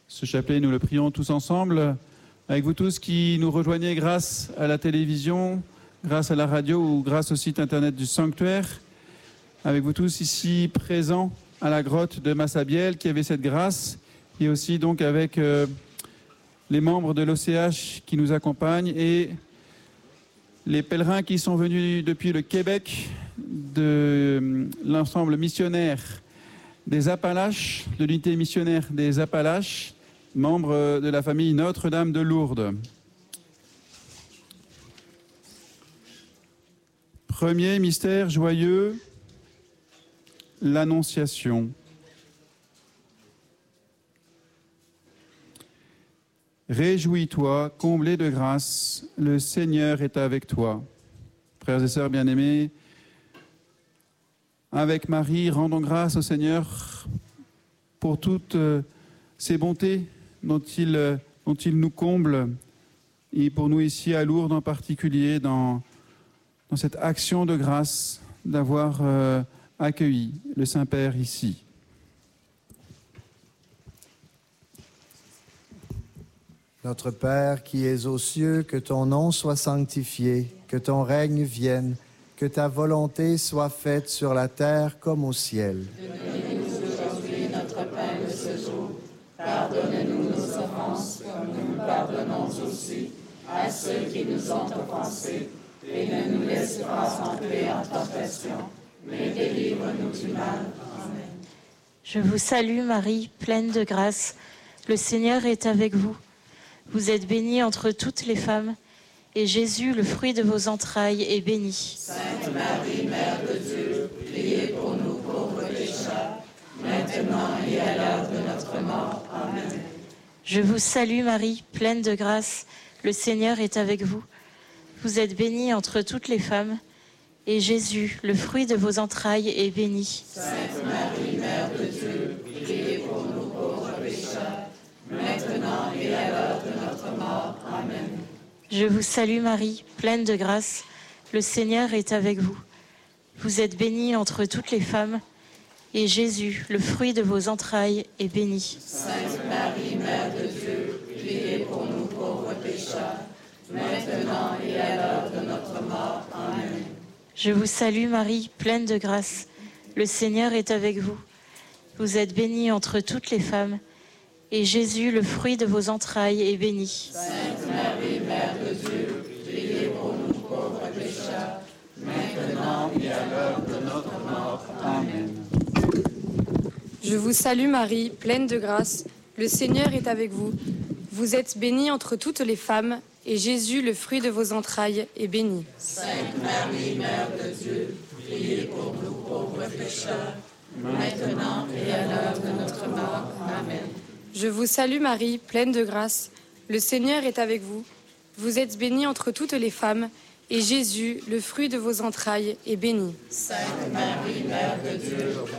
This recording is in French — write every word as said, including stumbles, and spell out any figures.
Ce chapelet, nous le prions tous ensemble, avec vous tous qui nous rejoignez grâce à la télévision, grâce à la radio ou grâce au site internet du sanctuaire, avec vous tous ici présents à la grotte de Massabielle qui avait cette grâce, et aussi donc avec euh, les membres de l'O C H qui nous accompagnent et les pèlerins qui sont venus depuis le Québec, de l'ensemble missionnaire des Appalaches, de l'unité missionnaire des Appalaches, membres de la famille Notre-Dame de Lourdes. Premier mystère joyeux, l'Annonciation. Réjouis-toi, comblé de grâce, le Seigneur est avec toi. Frères et sœurs bien-aimés, avec Marie, rendons grâce au Seigneur pour toutes ces bontés dont il, dont il nous comble, et pour nous ici à Lourdes en particulier, dans, dans cette action de grâce d'avoir euh, accueilli le Saint-Père ici. Notre Père qui es aux cieux, que ton nom soit sanctifié, que ton règne vienne, que ta volonté soit faite sur la terre comme au ciel. Donne-nous aujourd'hui notre pain de ce jour. Pardonne-nous nos offenses, comme nous pardonnons aussi à ceux qui nous ont offensés. Et ne nous laisse pas entrer en tentation, mais délivre-nous du mal. Amen. Je vous salue Marie, pleine de grâce. Le Seigneur est avec vous. Vous êtes bénie entre toutes les femmes, et Jésus, le fruit de vos entrailles, est béni. Sainte Marie, Mère de Dieu, priez pour nous pauvres pécheurs, maintenant et à l'heure de notre mort. Amen. Je vous salue Marie, pleine de grâce. Le Seigneur est avec vous. Vous êtes bénie entre toutes les femmes, et Jésus, le fruit de vos entrailles, est béni. Sainte Marie, Mère de Dieu, priez pour nous pauvres pécheurs, maintenant et à l'heure de notre mort. Amen. Je vous salue Marie, pleine de grâce. Le Seigneur est avec vous. Vous êtes bénie entre toutes les femmes, et Jésus, le fruit de vos entrailles, est béni. Sainte Marie, Mère de Dieu, priez pour nous pauvres pécheurs, maintenant et à l'heure de notre mort. Amen. Je vous salue Marie, pleine de grâce. Le Seigneur est avec vous. Vous êtes bénie entre toutes les femmes, et Jésus, le fruit de vos entrailles, est béni. Sainte Marie, Mère de Dieu, priez pour nous pauvres pécheurs, maintenant et à l'heure de notre mort. Amen. Je vous salue Marie, pleine de grâce. Le Seigneur est avec vous. Vous êtes bénie entre toutes les femmes, et Jésus, le fruit de vos entrailles, est béni. Sainte Marie, Mère de Dieu, priez pour nous pauvres pécheurs, maintenant et à l'heure de notre mort. Amen. Je vous salue Marie, pleine de grâce. Le Seigneur est avec vous. Vous êtes bénie entre toutes les femmes, et Jésus, le fruit de vos entrailles, est béni. Sainte Marie, Mère de Dieu,